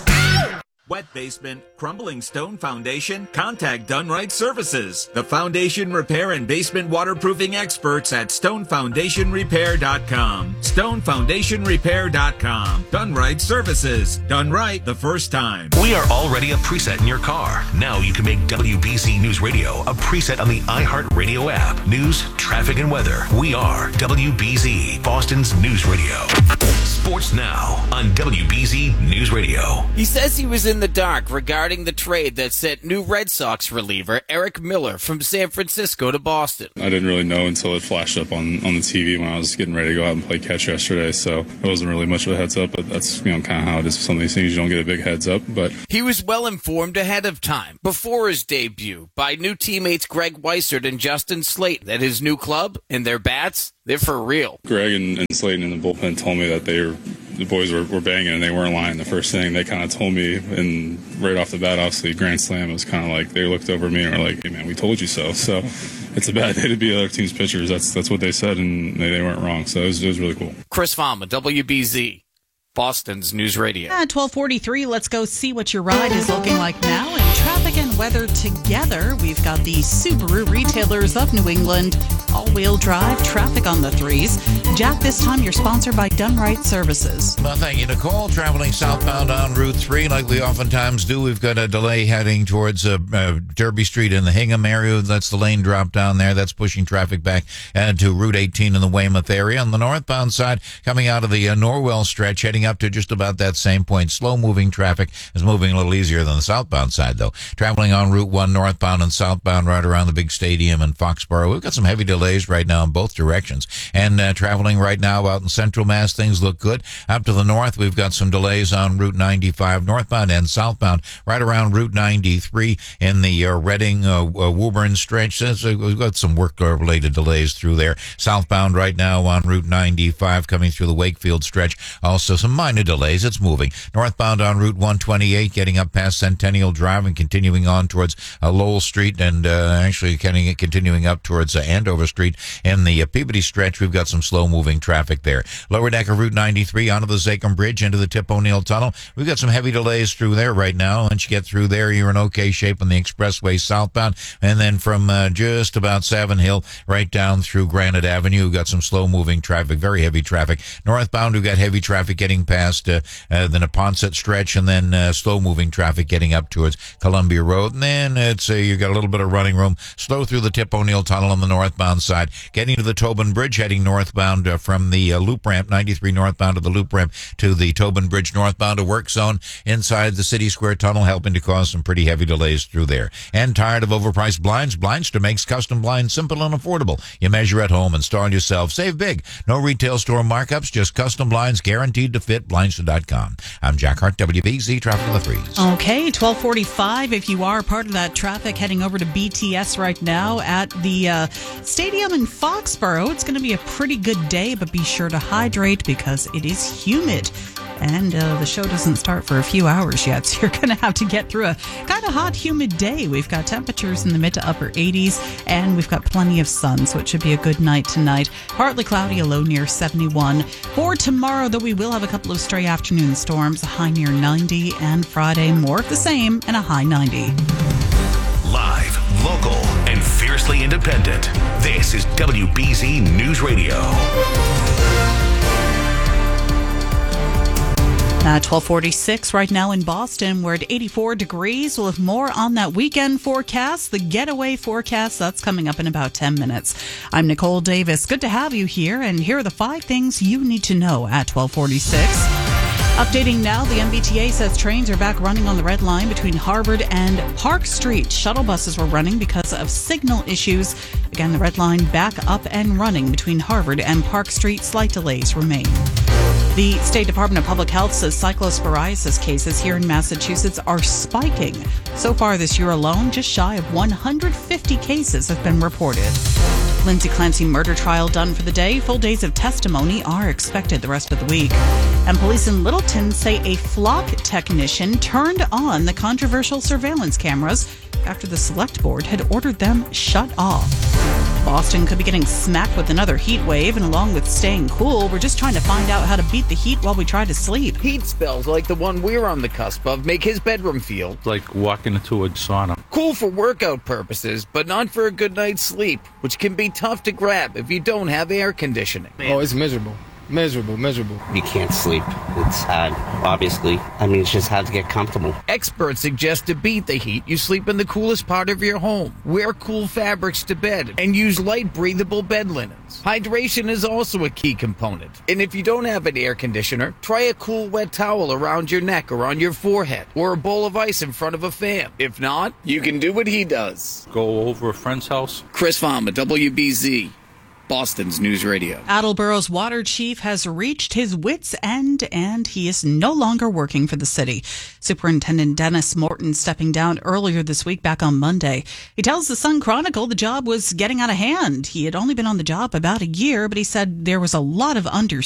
Wet basement, crumbling stone foundation? Contact Dunright Services, the foundation repair and basement waterproofing experts at stone foundation repair dot com. stone foundation repair dot com. Dunright Services. Done right the first time. We are already a preset in your car. Now you can make W B Z News Radio a preset on the iHeartRadio app. News, traffic, and weather. We are W B Z, Boston's news radio. Sports now on W B Z News Radio. He says he was in the dark regarding the trade that sent new Red Sox reliever Eric Miller from San Francisco to Boston. I didn't really know until it flashed up on, on the T V when I was getting ready to go out and play catch yesterday, so it wasn't really much of a heads up, but that's, you know, kind of how it is with some of these things. You don't get a big heads up, but... He was well informed ahead of time, before his debut, by new teammates Greg Weissert and Justin Slayton at his new club, and their bats, they're for real. Greg and, and Slayton in the bullpen told me that they were, the boys were, were banging and they weren't lying. The first thing they kind of told me, and right off the bat, obviously, Grand Slam, it was kind of like they looked over at me and were like, hey, man, we told you so. So it's a bad day to be other team's pitchers. That's that's what they said, and they, they weren't wrong. So it was, it was really cool. Chris Fama, W B Z, Boston's News Radio. At twelve forty-three, let's go see what your ride is looking like now. In traffic and weather together, we've got the Subaru retailers of New England. All-wheel drive, traffic on the threes. Jack, this time you're sponsored by Dunright Services. Well, thank you, Nicole. Traveling southbound on Route three, like we oftentimes do, we've got a delay heading towards uh, uh, Derby Street in the Hingham area. That's the lane drop down there. That's pushing traffic back uh, to Route eighteen in the Weymouth area. On the northbound side, coming out of the uh, Norwell stretch, heading up to just about that same point. Slow-moving traffic is moving a little easier than the southbound side, though. Traveling on Route one, northbound and southbound, right around the big stadium in Foxborough. We've got some heavy delays right now in both directions. And uh, traveling right now out in Central Mass, things look good. Up to the north, we've got some delays on Route ninety-five, northbound and southbound, right around Route ninety-three in the uh, Reading, uh, uh, Woburn stretch. So we've got some work-related delays through there. Southbound right now on Route ninety-five, coming through the Wakefield stretch. Also some minor delays. It's moving. Northbound on Route one twenty-eight, getting up past Centennial Drive and continuing on towards uh, Lowell Street, and uh, actually continuing up towards uh, Andover Street in the uh, Peabody stretch. We've got some slow-moving traffic there. Lower deck of Route ninety-three onto the Zachem Bridge into the Tip O'Neill Tunnel. We've got some heavy delays through there right now. Once you get through there, you're in okay shape on the expressway southbound. And then from uh, just about Savin Hill right down through Granite Avenue, we've got some slow-moving traffic, very heavy traffic. Northbound, we've got heavy traffic getting past uh, uh, the Neponset stretch, and then uh, slow-moving traffic getting up towards Columbia Road. And then it's uh, you've got a little bit of running room. Slow through the Tip O'Neill Tunnel on the northbound side. Getting to the Tobin Bridge, heading northbound uh, from the uh, loop ramp, ninety-three northbound to the loop ramp to the Tobin Bridge northbound, a work zone inside the City Square Tunnel, helping to cause some pretty heavy delays through there. And tired of overpriced blinds? Blindster makes custom blinds simple and affordable. You measure at home, install yourself, save big. No retail store markups, just custom blinds guaranteed to fit. Blindster dot com. I'm Jack Hart, W B Z, traffic on the threes. Okay, twelve forty-five. If you are part of that traffic heading over to B T S right now at the uh, stadium in Foxborough, it's going to be a pretty good day, but be sure to hydrate because it is humid. And uh, the show doesn't start for a few hours yet, so you're going to have to get through a kind of hot, humid day. We've got temperatures in the mid to upper eighties, and we've got plenty of sun, so it should be a good night tonight. Partly cloudy, a low near seventy-one. For tomorrow, though, we will have a couple of stray afternoon storms, a high near ninety, and Friday, more of the same, and a high ninety. Live, local, and fiercely independent. This is W B Z News Radio. At twelve forty-six right now in Boston, we're at eighty-four degrees. We'll have more on that weekend forecast, the getaway forecast. That's coming up in about ten minutes. I'm Nicole Davis. Good to have you here, and here are the five things you need to know at twelve forty-six. Updating now, the M B T A says trains are back running on the Red Line between Harvard and Park Street. Shuttle buses were running because of signal issues. Again, the Red Line back up and running between Harvard and Park Street. Slight delays remain. The State Department of Public Health says cyclosporiasis cases here in Massachusetts are spiking. So far this year alone, just shy of one hundred fifty cases have been reported. Lindsay Clancy murder trial done for the day. Full days of testimony are expected the rest of the week. And police in Littleton say a flock technician turned on the controversial surveillance cameras after the select board had ordered them shut off. Boston could be getting smacked with another heat wave, and along with staying cool, we're just trying to find out how to beat the heat while we try to sleep. Heat spells like the one we're on the cusp of make his bedroom feel like walking into a sauna. Cool for workout purposes, but not for a good night's sleep, which can be tough to grab if you don't have air conditioning. Oh, it's miserable. Miserable, miserable. You can't sleep. It's hard, obviously. I mean, it's just hard to get comfortable. Experts suggest to beat the heat, you sleep in the coolest part of your home. Wear cool fabrics to bed and use light, breathable bed linens. Hydration is also a key component. And if you don't have an air conditioner, try a cool wet towel around your neck or on your forehead, or a bowl of ice in front of a fan. If not, you can do what he does. Go over a friend's house. Chris Farmer, W B Z. Boston's News Radio. Attleborough's water chief has reached his wit's end, and he is no longer working for the city. Superintendent Dennis Morton stepping down earlier this week, back on Monday. He tells the Sun Chronicle the job was getting out of hand. He had only been on the job about a year, but he said there was a lot of under